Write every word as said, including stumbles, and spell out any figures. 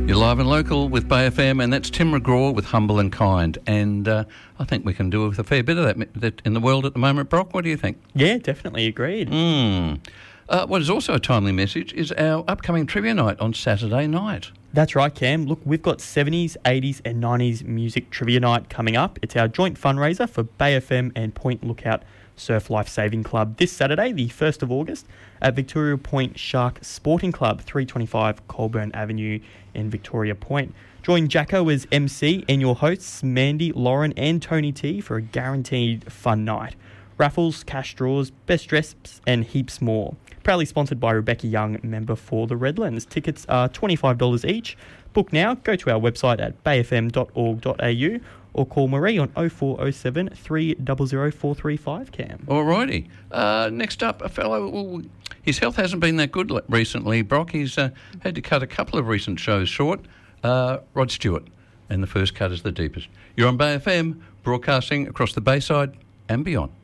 You're live and local with Bay F M, and that's Tim McGraw with Humble and Kind. And uh, I think we can do with a fair bit of that, that in the world at the moment. Brock, what do you think? Yeah, definitely agreed. Mm. Uh, what is also a timely message is our upcoming trivia night on Saturday night. That's right, Cam. Look, we've got seventies, eighties and nineties music trivia night coming up. It's our joint fundraiser for Bay F M and Point Lookout Surf Life Saving Club this Saturday, the first of August, at Victoria Point Shark Sporting Club, three twenty-five Colburn Avenue in Victoria Point. Join Jacko as M C and your hosts, Mandy, Lauren and Tony T, for a guaranteed fun night. Raffles, cash draws, best dressed and heaps more. Proudly sponsored by Rebecca Young, member for the Redlands. Tickets are twenty-five dollars each. Book now. Go to our website at bay f m dot org dot a u or call Marie on oh four oh seven, three hundred, four three five, Cam. Alrighty. Uh, next up, a fellow, well, his health hasn't been that good recently, Brock. He's uh, had to cut a couple of recent shows short. Uh, Rod Stewart, and the first cut is the deepest. You're on Bay F M, broadcasting across the Bayside and beyond.